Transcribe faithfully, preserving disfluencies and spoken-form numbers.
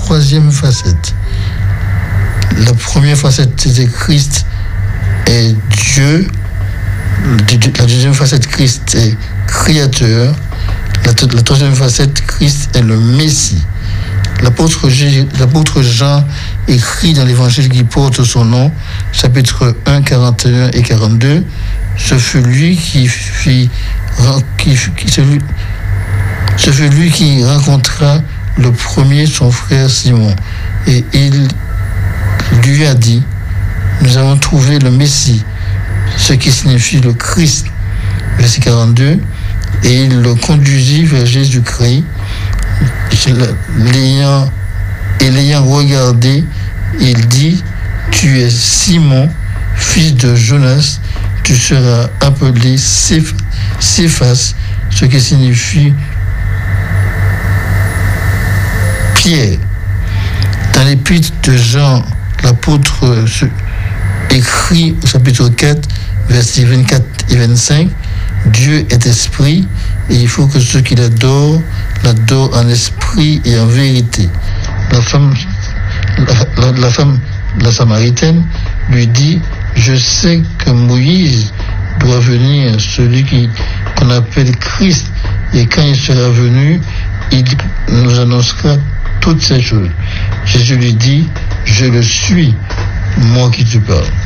troisième facette. La première facette, c'était Christ est Dieu. La deuxième facette, Christ est créateur. La, la troisième facette, Christ est le Messie. L'apôtre, G, l'apôtre Jean écrit dans l'évangile qui porte son nom, chapitre un, quarante et un et quarante-deux, ce fut lui qui fit, qui, qui, ce, fut, ce fut lui qui rencontra le premier son frère Simon. Et il lui a dit, nous avons trouvé le Messie, ce qui signifie le Christ. Verset quarante-deux, et il le conduisit vers Jésus-Christ. L'ayant, et l'ayant regardé, il dit, tu es Simon, fils de Jonas, tu seras appelé Céphas, ce qui signifie Pierre. Dans l'épître de Jean, l'apôtre écrit au chapitre quatre, versets vingt-quatre et vingt-cinq, Dieu est esprit, et il faut que ceux qui l'adorent l'adorent en esprit et en vérité. La femme, la, la, la femme, la Samaritaine, lui dit, je sais que Moïse doit venir, celui qui, qu'on appelle Christ, et quand il sera venu, il nous annoncera toutes ces choses. Jésus lui dit, je le suis, moi qui te parle.